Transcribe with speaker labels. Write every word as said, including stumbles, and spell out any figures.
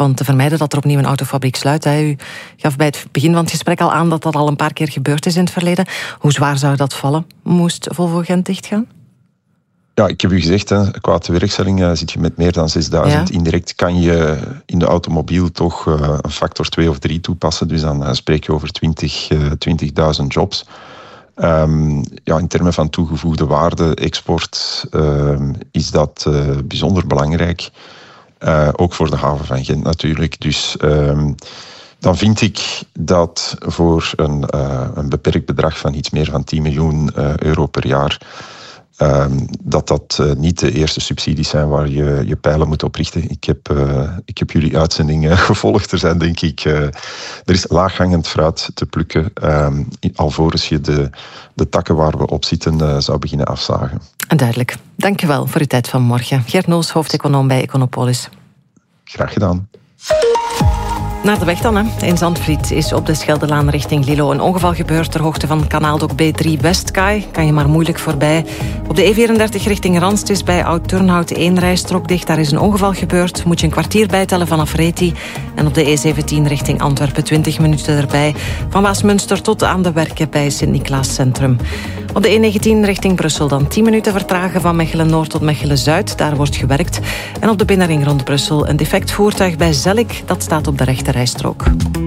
Speaker 1: van te vermijden dat er opnieuw een autofabriek sluit. U gaf bij het begin van het gesprek al aan dat dat al een paar keer gebeurd is in het verleden. Hoe zwaar zou dat vallen? Moest Volvo Gent dichtgaan?
Speaker 2: Ja, ik heb u gezegd, hè, qua tewerkstelling uh, zit je met meer dan zesduizend. Ja. Indirect kan je in de automobiel toch uh, een factor twee of drie toepassen. Dus dan uh, spreek je over twintigduizend jobs. Um, ja, in termen van toegevoegde waarde, export, uh, is dat uh, bijzonder belangrijk. Uh, ook voor de haven van Gent natuurlijk. Dus um, dan vind ik dat voor een, uh, een beperkt bedrag van iets meer van tien miljoen uh, euro per jaar... Um, dat dat uh, niet de eerste subsidies zijn waar je je pijlen moet op richten. Ik heb, uh, ik heb jullie uitzendingen gevolgd. Er zijn denk ik... Uh, er is laaghangend fruit te plukken, um, alvorens je de, de takken waar we op zitten uh, zou beginnen afzagen.
Speaker 1: Duidelijk. Dank je wel voor uw tijd vanmorgen. Gert Noos, hoofdeconoom bij Econopolis.
Speaker 2: Graag gedaan.
Speaker 1: Naar de weg dan, hè. In Zandvliet is op de Scheldelaan richting Lilo een ongeval gebeurd ter hoogte van Kanaaldok B drie Westkaai. Kan je maar moeilijk voorbij. Op de E vierendertig richting Ranst is bij Oud-Turnhout één rijstrook dicht. Daar is een ongeval gebeurd. Moet je een kwartier bijtellen vanaf Reti. En op de E zeventien richting Antwerpen twintig minuten erbij. Van Waasmunster tot aan de Werken bij Sint-Niklaas Centrum. Op de E negentien richting Brussel dan tien minuten vertragen van Mechelen-Noord tot Mechelen-Zuid. Daar wordt gewerkt. En op de binnenring rond Brussel een defect voertuig bij Zellik. Dat staat op de rechte rijstrook.